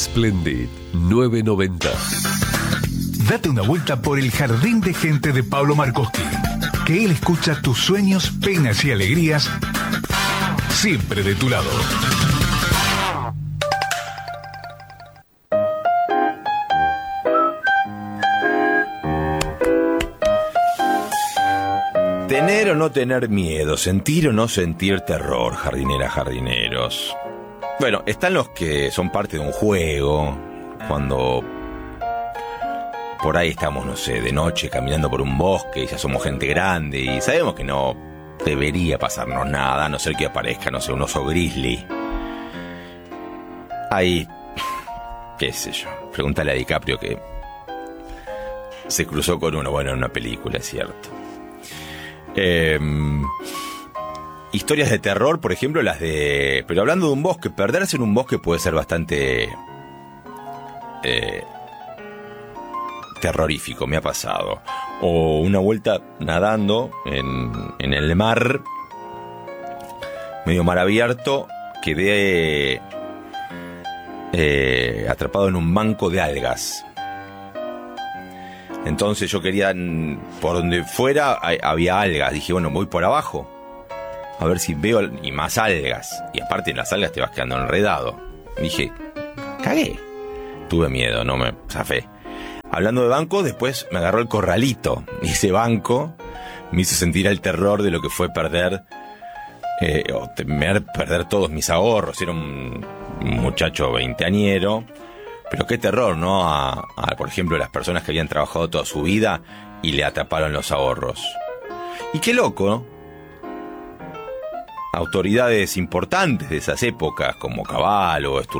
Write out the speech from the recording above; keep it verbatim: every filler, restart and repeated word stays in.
Splendid nueve noventa. Date una vuelta por el jardín de gente de Pablo Marcoschi, que él escucha tus sueños, penas y alegrías, siempre de tu lado. Tener o no tener miedo, sentir o no sentir terror, jardineras, jardineros. Bueno, están los que son parte de un juego, cuando por ahí estamos, no sé, de noche caminando por un bosque y ya somos gente grande y sabemos que no debería pasarnos nada, a no ser que aparezca, no sé, un oso grizzly. Ahí, qué sé yo, pregúntale a DiCaprio que se cruzó con uno, bueno, en una película, es cierto. Eh, historias de terror, por ejemplo, las de... Pero hablando de un bosque, perderse en un bosque puede ser bastante eh, terrorífico, me ha pasado. O una vuelta nadando en, en el mar, medio mar abierto, quedé eh, atrapado en un banco de algas. Entonces yo quería, por donde fuera había algas, dije, bueno, voy por abajo a ver si veo, y más algas, y aparte en las algas te vas quedando enredado. Dije, cagué, tuve miedo, no me zafé. Hablando de banco, después me agarró el corralito, y ese banco me hizo sentir el terror de lo que fue perder eh, o temer perder todos mis ahorros. Era un muchacho veinteañero. Pero qué terror, ¿no? A, a, por ejemplo, las personas que habían trabajado toda su vida y le atraparon los ahorros. Y qué loco, ¿no? Autoridades importantes de esas épocas, como Cavallo,